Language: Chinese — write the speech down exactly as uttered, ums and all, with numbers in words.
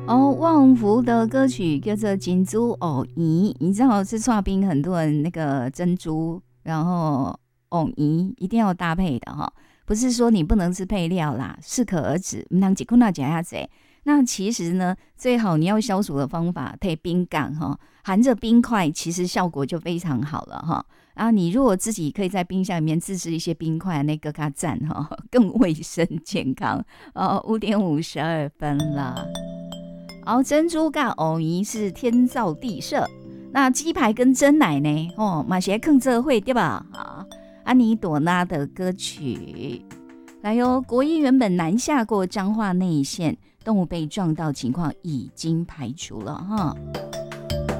哦，旺福的歌曲叫做《金珠藕泥》，你知道吃刨冰很多人那个珍珠，然后藕泥一定要搭配的哈，不是说你不能吃配料啦，适可而止，唔能一股脑加下子。那其实呢，最好你要消暑的方法，配冰干哈，含着冰块，其实效果就非常好了哈。然后你如果自己可以在冰箱里面自制一些冰块，那个卡赞哈，更卫生健康。哦，五点五十二分了。好，珍珠跟藕泥是天造地设，那鸡排跟珍奶呢？哦，马鞋坑这会对吧？啊，安妮朵娜的歌曲，来哟、哦。国一原本南下过彰化内线，动物被撞到情况已经排除了哈。